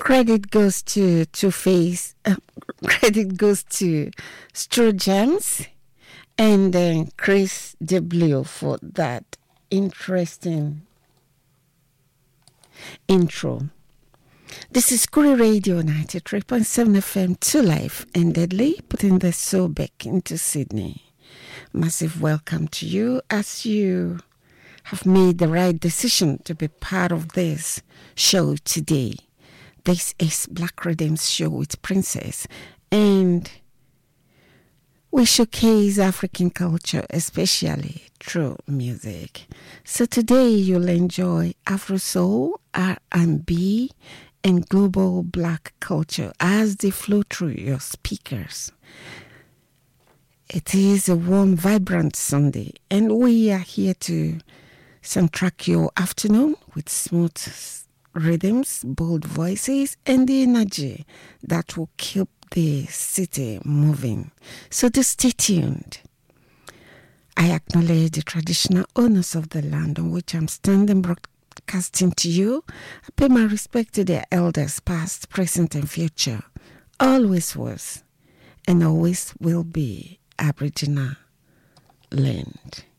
Credit goes to Two-Face. Credit goes to Stro Gems and Chris W for that interesting intro. This is Kuri Radio 93.7 FM, 2 Life and Deadly, putting the soul back into Sydney. Massive welcome to you as you have made the right decision to be part of this show today. This is Black Rhythms Show with Princess, and we showcase African culture, especially through music. So today you'll enjoy Afro Soul, R&B, and global black culture as they flow through your speakers. It is a warm, vibrant Sunday, and we are here to soundtrack your afternoon with smooth rhythms, bold voices, and the energy that will keep the city moving. So just stay tuned. I acknowledge the traditional owners of the land on which I'm standing broadcasting to you. I pay my respect to their elders, past, present, and future. Always was and always will be Aboriginal land.